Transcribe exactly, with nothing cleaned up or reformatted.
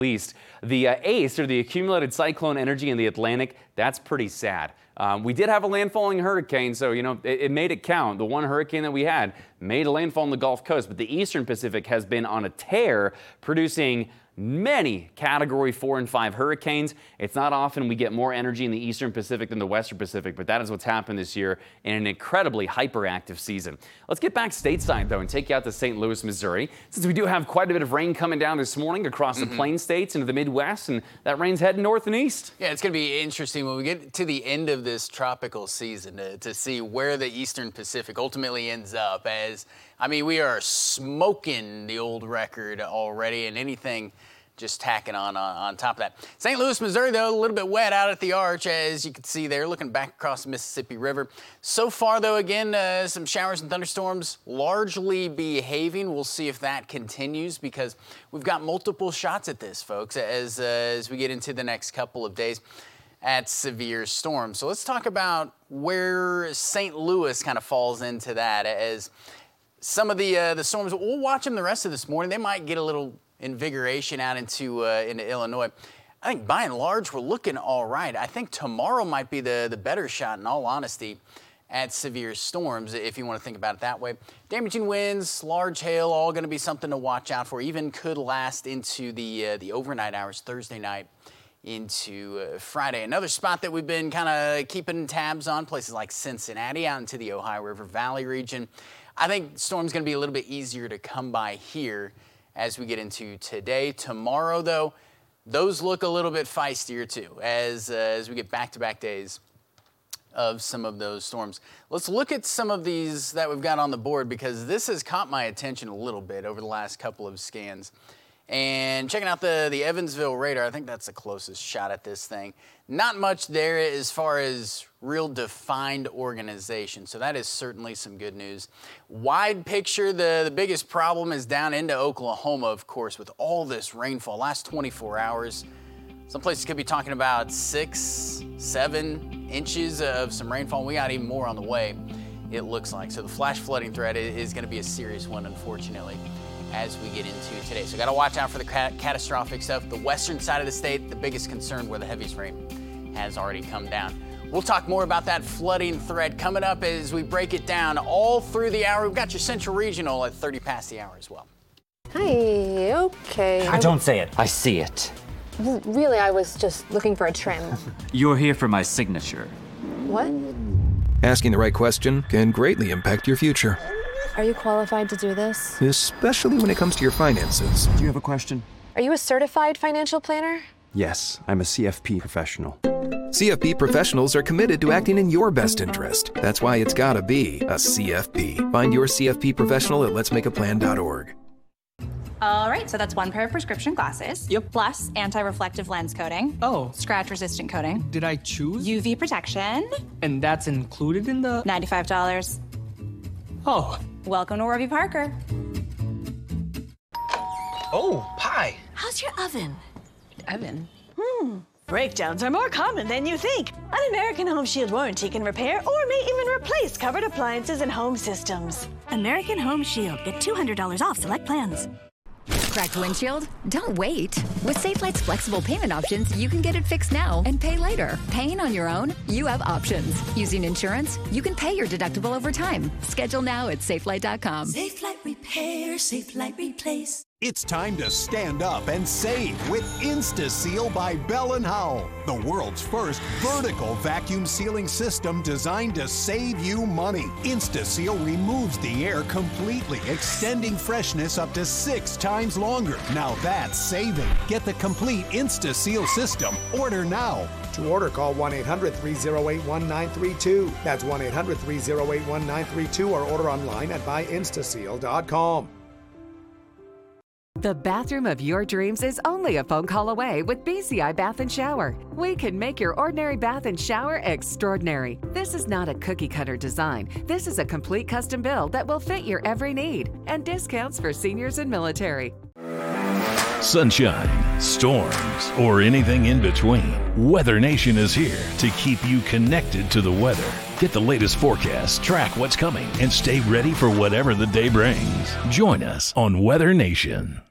Least the uh, ACE, or the accumulated cyclone energy in the Atlantic, that's pretty sad. Um, we did have a landfalling hurricane, so you know it, it made it count. The one hurricane that we had made a landfall on the Gulf Coast, but the Eastern Pacific has been on a tear, producing many Category four and five hurricanes. It's not often we get more energy in the Eastern Pacific than the Western Pacific, but that is what's happened this year in an incredibly hyperactive season. Let's get back stateside, though, and take you out to Saint Louis, Missouri, since we do have quite a bit of rain coming down this morning across mm-hmm. the Plain States into the Midwest, and that rain's heading north and east. Yeah, it's going to be interesting when we get to the end of this tropical season to, to see where the Eastern Pacific ultimately ends up, as, I mean, we are smoking the old record already, and anything just tacking on, on on top of that. Saint Louis, Missouri, though, a little bit wet out at the arch, as you can see there, looking back across the Mississippi River. So far, though, again, uh, some showers and thunderstorms largely behaving. We'll see if that continues, because we've got multiple shots at this, folks, as, uh, as we get into the next couple of days at severe storms. So let's talk about where Saint Louis kind of falls into that, as some of the, uh, the storms, we'll watch them the rest of this morning. They might get a little invigoration out into uh, into Illinois. I think by and large we're looking all right. I think tomorrow might be the the better shot, in all honesty, at severe storms, if you want to think about it that way. Damaging winds, large hail, all going to be something to watch out for. Even could last into the uh, the overnight hours, Thursday night into uh, Friday. Another spot that we've been kind of keeping tabs on, places like Cincinnati, out into the Ohio River Valley region. I think storm's going to be a little bit easier to come by here as we get into today. Tomorrow, though, those look a little bit feistier, too, as, uh, as we get back-to-back days of some of those storms. Let's look at some of these that we've got on the board, because this has caught my attention a little bit over the last couple of scans. And checking out the, the Evansville radar, I think that's the closest shot at this thing. Not much there as far as real defined organization, so that is certainly some good news. Wide picture, the, the biggest problem is down into Oklahoma, of course, with all this rainfall. Last twenty-four hours, some places could be talking about six, seven inches of some rainfall. We got even more on the way, it looks like. So the flash flooding threat is going to be a serious one, unfortunately, as we get into today. So got to watch out for the cat catastrophic stuff. The western side of the state, the biggest concern, where the heaviest rain has already come down. We'll talk more about that flooding threat coming up as we break it down all through the hour. We've got your Central Regional at thirty past the hour as well. Hi, okay. I don't say it, I see it. Really, I was just looking for a trim. You're here for my signature. What? Asking the right question can greatly impact your future. Are you qualified to do this? Especially when it comes to your finances. Do you have a question? Are you a certified financial planner? Yes, I'm a C F P professional. C F P professionals are committed to acting in your best interest. That's why it's gotta be a C F P. Find your C F P professional at lets make a plan dot org. All right, so that's one pair of prescription glasses. Yep. Plus anti-reflective lens coating. Oh. Scratch-resistant coating. Did I choose? U V protection. And that's included in the... ninety-five dollars. Oh. Welcome to Warby Parker. Oh, pie. How's your oven? Oven? Hmm. Breakdowns are more common than you think. An American Home Shield warranty can repair or may even replace covered appliances and home systems. American Home Shield. Get two hundred dollars off select plans. Cracked windshield? Don't wait. With Safelite's flexible payment options, you can get it fixed now and pay later. Paying on your own? You have options. Using insurance? You can pay your deductible over time. Schedule now at safelite dot com. Safelite Repair, Safelite Replace. It's time to stand up and save with InstaSeal by Bell and Howell, the world's first vertical vacuum sealing system designed to save you money. InstaSeal removes the air completely, extending freshness up to six times longer. Now that's saving. Get the complete InstaSeal system. Order now. To order, call one eight hundred, three oh eight, one nine three two. That's one eight hundred, three oh eight, one nine three two, or order online at buy insta seal dot com. The bathroom of your dreams is only a phone call away with B C I Bath and Shower. We can make your ordinary bath and shower extraordinary. This is not a cookie cutter design. This is a complete custom build that will fit your every need, and discounts for seniors and military. Sunshine, storms, or anything in between, Weather Nation is here to keep you connected to the weather. Get the latest forecast, track what's coming, and stay ready for whatever the day brings. Join us on Weather Nation.